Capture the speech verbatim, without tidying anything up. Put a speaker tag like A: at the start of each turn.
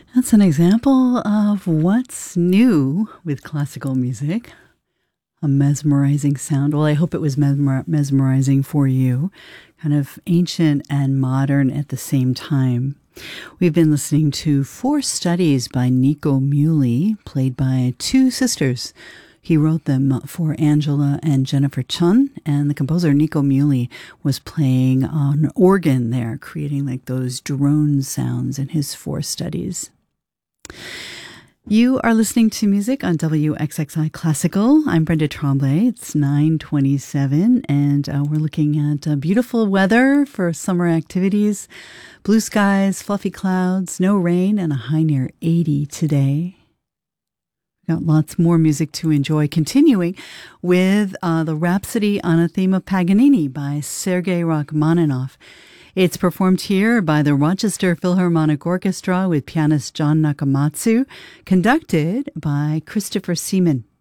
A: That's an example of what's new with classical music. A mesmerizing sound. Well, I hope it was mesmer- mesmerizing for you. Kind of ancient and modern at the same time. We've been listening to four studies by Nico Muhly, played by two sisters. He wrote them for Angela and Jennifer Chun, and the composer Nico Muhly was playing on organ there, creating like those drone sounds in his four studies. You are listening to music on W X X I Classical. I'm Brenda Tremblay. It's nine twenty-seven, and uh, we're looking at uh, beautiful weather for summer activities. Blue skies, fluffy clouds, no rain, and a high near eighty today. Got lots more music to enjoy. Continuing with uh, the Rhapsody on a Theme of Paganini by Sergei Rachmaninoff. It's performed here by the Rochester Philharmonic Orchestra with pianist John Nakamatsu, conducted by Christopher Seaman.